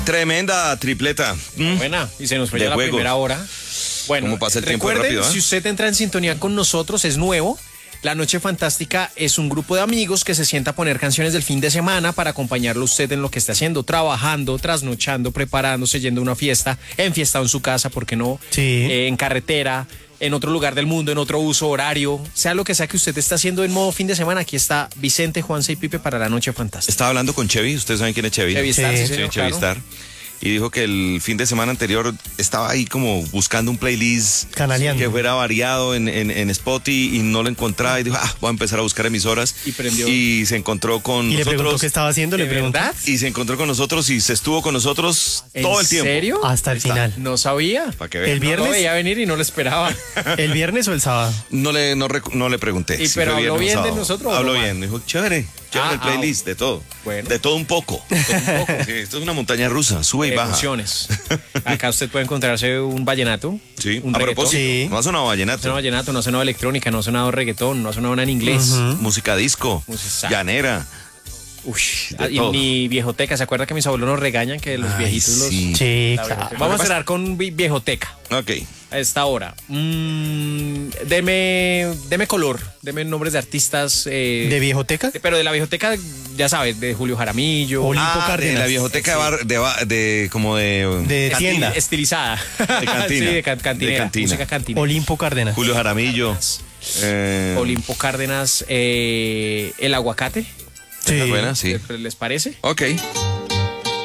Tremenda tripleta. Buena, y se nos fue De ya la juegos. primera hora. Bueno, ¿Cómo pasa el tiempo recuerden, rápido, si usted entra en sintonía con nosotros, es nuevo. La Noche Fantástica es un grupo de amigos que se sienta a poner canciones del fin de semana para acompañarlo usted en lo que esté haciendo, trabajando, trasnochando, preparándose, yendo a una fiesta, enfiestado en su casa, ¿por qué no? Sí. En carretera, en otro lugar del mundo, en otro uso horario, sea lo que sea que usted esté haciendo en modo fin de semana. Aquí está Vicente, Juanse y Pipe para La Noche Fantástica. Estaba hablando con Chevy, ustedes saben quién es Chevy. Chevy Star, Sí, sí, Sí, señor, Chevy claro. Star. Y dijo que el fin de semana anterior estaba ahí como buscando un playlist Canaleando. que fuera variado en Spotify y no lo encontraba y dijo, voy a empezar a buscar emisoras. Y prendió. Y se encontró con Y le preguntó nosotros. qué estaba haciendo, le ¿De preguntó. verdad? Y se encontró con nosotros y se estuvo con nosotros todo el tiempo. ¿En serio? Hasta el final. No sabía. Para que vean. El No lo viernes, veía venir y no lo esperaba. el viernes o el sábado. No le pregunté. Y si pero fue habló viernes o bien de sábado. nosotros, ¿o Habló no, bien. Dijo, chévere el playlist, de todo. Bueno. De todo un poco. Sí, esto es una montaña rusa, sube y baja. Emociones. Acá usted puede encontrarse un vallenato. Sí, un a reggaetón. propósito, Sí. no ha sonado No ha vallenato. sonado vallenato, no ha sonado electrónica, no ha sonado reggaetón, no ha sonado nada en inglés. Música disco, Música. llanera. Uy, De y todo. ni viejoteca. ¿Se acuerda que mis abuelos nos regañan que los Ay, viejitos los... sí. Sí, La claro. viejoteca. Vamos a cerrar con viejoteca Ok. a esta hora. Deme color, deme nombres de artistas. ¿De viejoteca? Pero de la viejoteca, ya sabes, de Julio Jaramillo. Olimpo De Cárdenas. la viejoteca de De tienda. Estilizada. De cantina. Sí, de cantinera. De cantina. Música cantina. Olimpo Cárdenas. Julio Jaramillo. Olimpo Cárdenas, el aguacate. Esa es buena, sí. ¿Les parece? Ok.